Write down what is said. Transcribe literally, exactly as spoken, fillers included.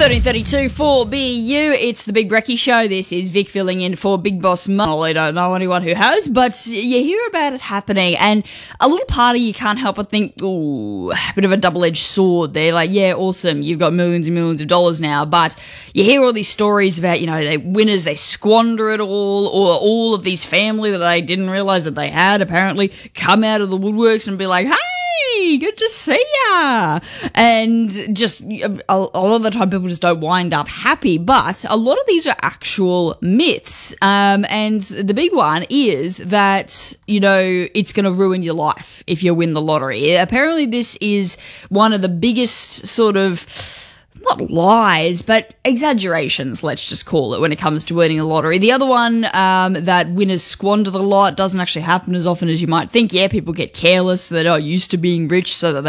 thirteen thirty-two for B U. It's the Big Brekkie Show. This is Vic filling in for Big Boss Mum. I don't know anyone who has, but you hear about it happening, and a little part of you can't help but think, ooh, a bit of a double-edged sword there. Like, yeah, awesome, you've got millions and millions of dollars now, but you hear all these stories about, you know, they winners, they squander it all, or all of these family that they didn't realize that they had apparently come out of the woodworks and be like, hey, good to see ya. And just a, a lot of the time people just don't wind up happy, but a lot of these are actual myths. Um, and the big one is that, you know, it's going to ruin your life if you win the lottery. Apparently this is one of the biggest sort of, not lies, but exaggerations, let's just call it, when it comes to winning a lottery. The other one, um, that winners squander the lot, doesn't actually happen as often as you might think. Yeah, people get careless, they're not used to being rich, so that